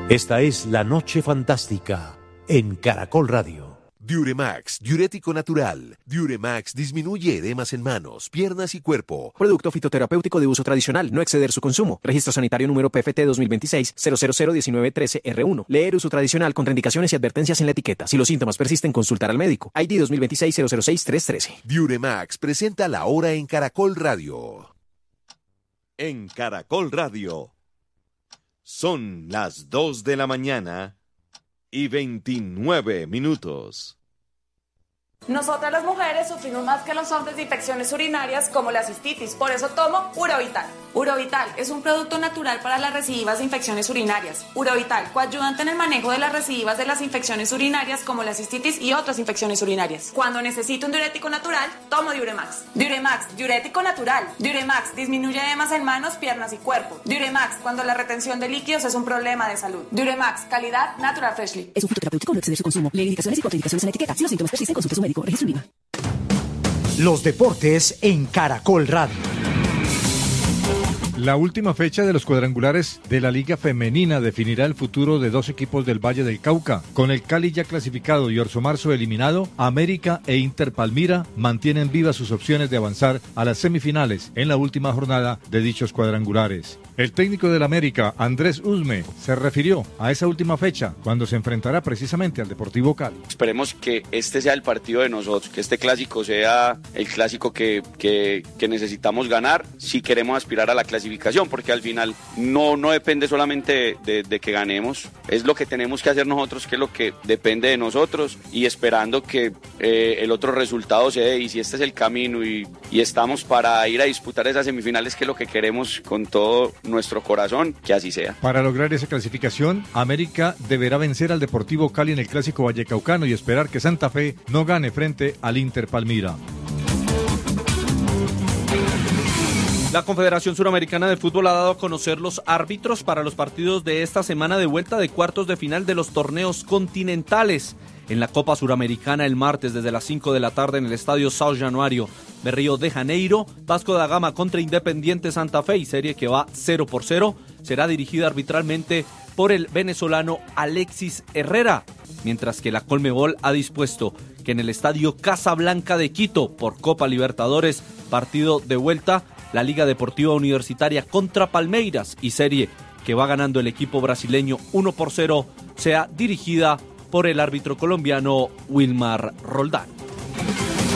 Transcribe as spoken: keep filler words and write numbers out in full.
Esta es La Noche Fantástica en Caracol Radio. Diuremax, diurético natural. Diuremax disminuye edemas en manos, piernas y cuerpo. Producto fitoterapéutico de uso tradicional, no exceder su consumo. Registro sanitario número P F T dos mil veintiséis cero cero cero diecinueve trece R uno. Leer uso tradicional, contraindicaciones y advertencias en la etiqueta. Si los síntomas persisten, consultar al médico. I D dos mil veintiséis cero cero seis tres trece. Diuremax presenta La Hora en Caracol Radio. En Caracol Radio. Son las dos de la mañana y veintinueve minutos. Nosotras las mujeres sufrimos más que los hombres de infecciones urinarias como la cistitis, por eso tomo Urovital. Urovital es un producto natural para las recidivas de infecciones urinarias. Urovital, coayudante en el manejo de las recidivas de las infecciones urinarias como la cistitis y otras infecciones urinarias. Cuando necesito un diurético natural, tomo Diuremax. Diuremax, diurético natural. Diuremax disminuye edemas en manos, piernas y cuerpo. Diuremax, cuando la retención de líquidos es un problema de salud. Diuremax, calidad Natural Freshly. Es un fitoterapéutico, no exceder su consumo. Lee indicaciones y contraindicaciones en la etiqueta. Si los síntomas persisten, consulte a su médico. Registro INVIMA. Los deportes en Caracol Radio. La última fecha de los cuadrangulares de la Liga Femenina definirá el futuro de dos equipos del Valle del Cauca. Con el Cali ya clasificado y Orso Marzo eliminado, América e Inter Palmira mantienen vivas sus opciones de avanzar a las semifinales en la última jornada de dichos cuadrangulares. El técnico del América, Andrés Usme, se refirió a esa última fecha cuando se enfrentará precisamente al Deportivo Cali. Esperemos que este sea el partido de nosotros, que este clásico sea el clásico que, que, que necesitamos ganar si queremos aspirar a la clasificación, porque al final no, no depende solamente de, de que ganemos, es lo que tenemos que hacer nosotros, que es lo que depende de nosotros, y esperando que eh, el otro resultado se dé, y si este es el camino y, y estamos para ir a disputar esas semifinales, que es lo que queremos con todo nuestro corazón, que así sea. Para lograr esa clasificación, América deberá vencer al Deportivo Cali en el Clásico Vallecaucano y esperar que Santa Fe no gane frente al Inter Palmira. La Confederación Suramericana de Fútbol ha dado a conocer los árbitros para los partidos de esta semana de vuelta de cuartos de final de los torneos continentales. En la Copa Suramericana el martes desde las cinco de la tarde en el Estadio São Januário de Río de Janeiro, Vasco da Gama contra Independiente Santa Fe, y serie que va cero por cero, será dirigida arbitralmente por el venezolano Alexis Herrera, mientras que la Conmebol ha dispuesto que en el Estadio Casablanca de Quito por Copa Libertadores, partido de vuelta, la Liga Deportiva Universitaria contra Palmeiras, y serie que va ganando el equipo brasileño uno por cero, sea dirigida por el árbitro colombiano Wilmar Roldán.